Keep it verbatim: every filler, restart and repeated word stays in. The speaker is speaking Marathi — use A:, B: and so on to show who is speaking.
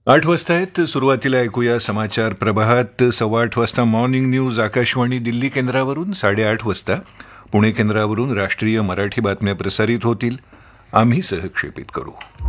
A: आठ वाजता आहेत. सुरुवातीला ऐकूया समाचार प्रभात. सव्वा आठ वाजता मॉर्निंग न्यूज आकाशवाणी दिल्ली केंद्रावरून. साडेआठ वाजता पुणे केंद्रावरून राष्ट्रीय मराठी बातम्या प्रसारित होतील. आम्ही सहक्षेपित करू.